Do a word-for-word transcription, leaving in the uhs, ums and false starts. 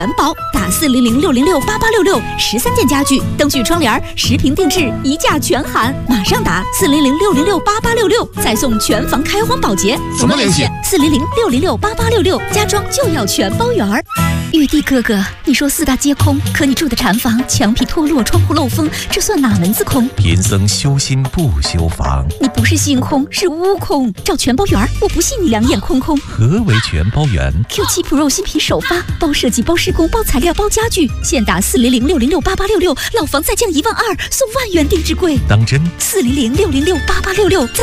包，打四零零六零六八八六六，十三件家具、灯具、窗帘，十平定制，一价全含。马上打四零零六零六八八六六，再送全房开荒保洁。 怎么联系？ 四零零六零六八八六六，家装就要全包圆儿。玉帝哥哥，你说四大皆空，可你住的禅房墙皮脱落，窗户漏风，这算哪门子空？ 贫僧修心不修房。 你不是心空，是悟空。照全包圆儿，我不信你两眼空空。 何为全包圆 ？Q 七 Pro 新品首发，包设计、包施工、包材料、包家具，现打四零零六零六八八六六，老房再降一万二，送万元定制柜。 当真？ 四零零六零六八八六六。